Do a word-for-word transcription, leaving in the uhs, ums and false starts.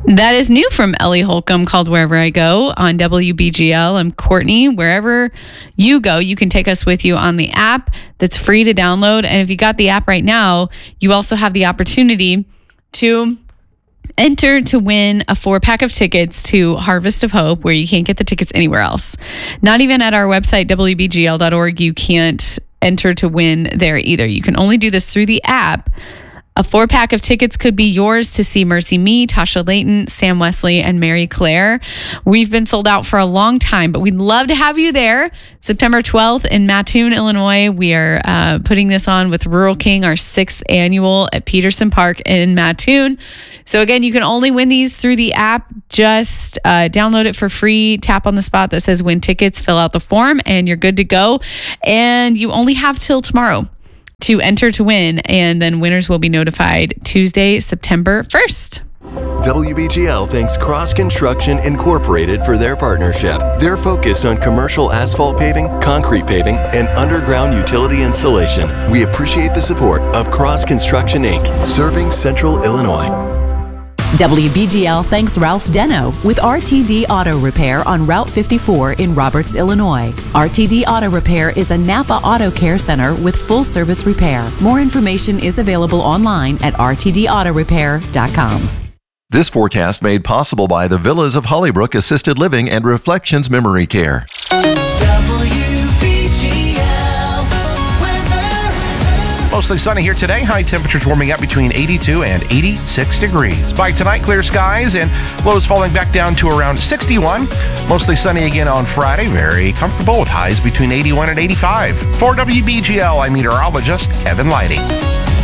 That is new from Ellie Holcomb, called Wherever I Go on W B G L. I'm Courtney. Wherever you go, you can take us with you on the app that's free to download. And if you got the app right now, you also have the opportunity to enter to win a four pack of tickets to Harvest of Hope, where you can't get the tickets anywhere else. Not even at our website, W B G L dot org. You can't enter to win there either. You can only do this through the app. A four pack of tickets could be yours to see Mercy Me, Tasha Layton, Sam Wesley, and Mary Claire. We've been sold out for a long time, but we'd love to have you there. September twelfth in Mattoon, Illinois. We are uh, putting this on with Rural King, our sixth annual at Peterson Park in Mattoon. So again, you can only win these through the app. Just uh, download it for free. Tap on the spot that says win tickets, fill out the form, and you're good to go. And you only have till tomorrow to enter to win, and then winners will be notified Tuesday, September first. W B G L thanks Cross Construction Incorporated for their partnership. Their focus on commercial asphalt paving, concrete paving, and underground utility installation. We appreciate the support of Cross Construction Incorporated, serving Central Illinois. W B G L thanks Ralph Deno with R T D Auto Repair on Route fifty-four in Roberts, Illinois. R T D Auto Repair is a Napa Auto Care Center with full service repair. More information is available online at r t d auto repair dot com. This forecast made possible by the Villas of Hollybrook Assisted Living and Reflections Memory Care. Mostly sunny here today. High temperatures warming up between eighty-two and eighty-six degrees. By tonight, clear skies and lows falling back down to around sixty-one. Mostly sunny again on Friday. Very comfortable with highs between eighty-one and eighty-five. For W B G L, I'm meteorologist Kevin Lighty.